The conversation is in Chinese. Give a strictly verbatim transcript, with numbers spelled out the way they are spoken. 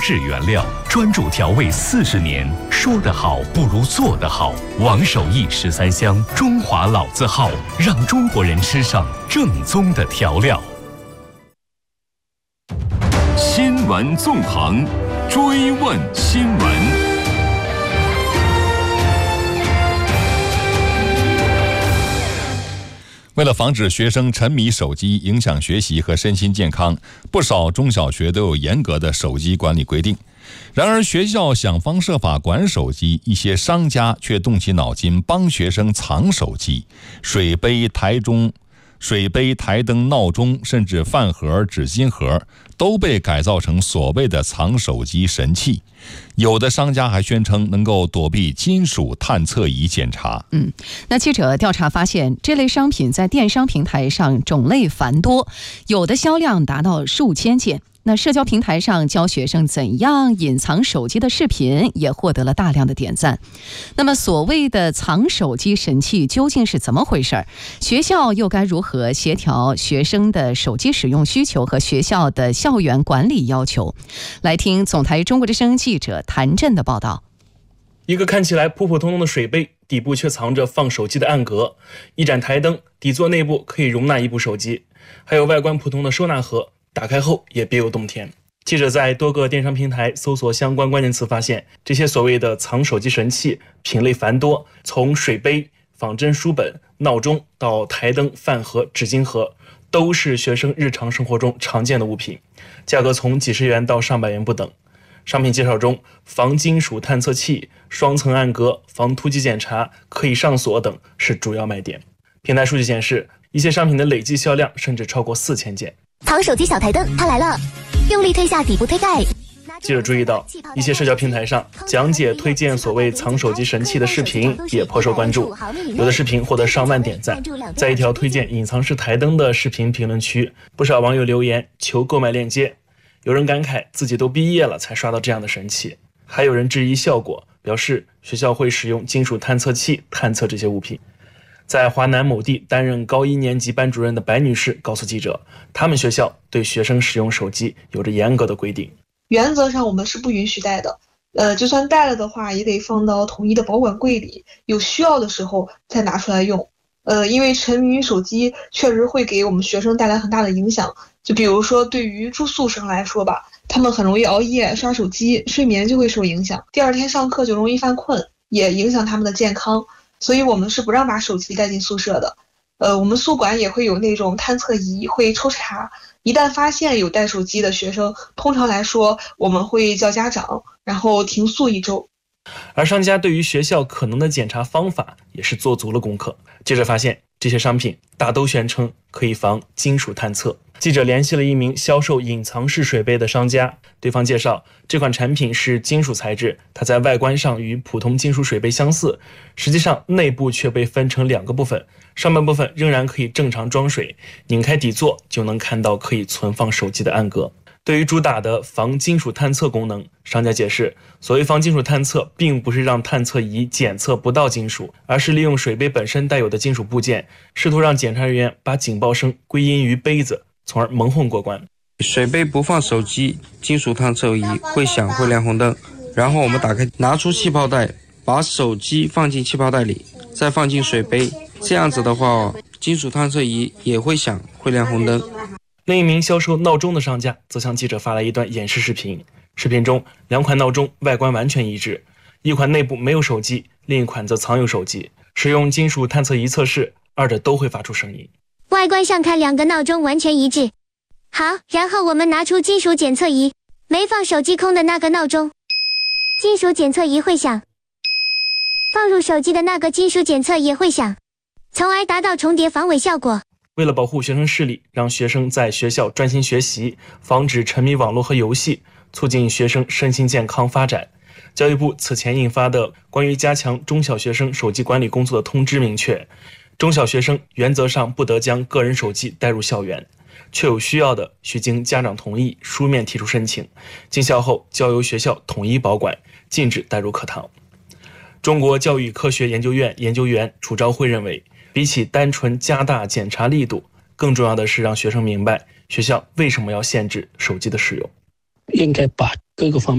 制原料，专注调味四十年。说得好不如做得好。王守义十三香，中华老字号，让中国人吃上正宗的调料。 新闻纵横，追问新闻。为了防止学生沉迷手机影响学习和身心健康，不少中小学都有严格的手机管理规定。然而，学校想方设法管手机，一些商家却动起脑筋帮学生藏手机。水杯、台钟、水杯、台灯、闹钟，甚至饭盒、纸巾盒，都被改造成所谓的藏手机神器。有的商家还宣称能够躲避金属探测仪检查。 嗯，那记者调查发现，这类商品在电商平台上种类繁多，有的销量达到数千件。那社交平台上教学生怎样隐藏手机的视频也获得了大量的点赞。那么所谓的藏手机神器究竟是怎么回事？学校又该如何协调学生的手机使用需求和学校的校园管理要求？来听总台中国之声记者谭震的报道。 一个看起来普普通通的水杯，底部却藏着放手机的暗格；一盏台灯，底座内部可以容纳一部手机；还有外观普通的收纳盒，打开后也别有洞天。记者在多个电商平台搜索相关关键词，发现这些所谓的藏手机神器品类繁多，从水杯、仿真书本、闹钟到台灯、饭盒、纸巾盒，都是学生日常生活中常见的物品，价格从几十元到上百元不等。商品介绍中，防金属探测器、双层暗格、防突击检查、可以上锁等是主要卖点。平台数据显示，一些商品的累计销量甚至超过四千件。 藏手机小台灯，它来了！用力推下底部推盖。 记者注意到，一些社交平台上讲解推荐所谓藏手机神器的视频也颇受关注，有的视频获得上万点赞。在一条推荐隐藏式台灯的视频评论区，不少网友留言求购买链接。有人感慨自己都毕业了才刷到这样的神器，还有人质疑效果，表示学校会使用金属探测器探测这些物品。在华南某地担任高一年级班主任的白女士告诉记者，他们学校对学生使用手机有着严格的规定。 原则上我们是不允许带的，呃，就算带了的话，也得放到统一的保管柜里，有需要的时候再拿出来用。呃，因为沉迷于手机确实会给我们学生带来很大的影响。就比如说对于住宿生来说吧，他们很容易熬夜刷手机，睡眠就会受影响，第二天上课就容易犯困，也影响他们的健康。所以我们是不让把手机带进宿舍的。呃，我们宿管也会有那种探测仪，会抽查，一旦发现有带手机的学生，通常来说我们会叫家长，然后停宿一周。 而商家对于学校可能的检查方法也是做足了功课。记者发现，这些商品大都宣称可以防金属探测。记者联系了一名销售隐藏式水杯的商家，对方介绍，这款产品是金属材质，它在外观上与普通金属水杯相似，实际上内部却被分成两个部分，上半部分仍然可以正常装水，拧开底座就能看到可以存放手机的暗格。对于主打的防金属探测功能，商家解释，所谓防金属探测并不是让探测仪检测不到金属，而是利用水杯本身带有的金属部件，试图让检查人员把警报声归因于杯子，从而蒙混过关。 水杯不放手机，金属探测仪会响会亮红灯，然后我们打开拿出气泡袋，把手机放进气泡袋里，再放进水杯，这样子的话金属探测仪也会响会亮红灯。 另一名销售闹钟的商家则向记者发来一段演示视频，视频中两款闹钟外观完全一致，一款内部没有手机，另一款则藏有手机，使用金属探测仪测试，二者都会发出声音。 外观上看两个闹钟完全一致。好，然后我们拿出金属检测仪，没放手机空的那个闹钟，金属检测仪会响，放入手机的那个金属检测也会响，从而达到重叠防伪效果。 为了保护学生视力，让学生在学校专心学习，防止沉迷网络和游戏，促进学生身心健康发展，教育部此前印发的关于加强中小学生手机管理工作的通知明确，中小学生原则上不得将个人手机带入校园，确有需要的需经家长同意书面提出申请，进校后交由学校统一保管，禁止带入课堂。中国教育科学研究院研究员楚昭辉认为，比起单纯加大检查力度，更重要的是让学生明白学校为什么要限制手机的使用。 应该把各个方面